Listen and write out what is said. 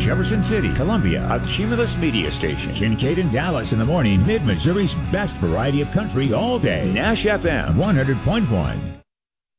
Jefferson City, Columbia, a Cumulus media station. Kincaid and Dallas in the morning, Mid-Missouri's best variety of country all day. Nash FM 100.1.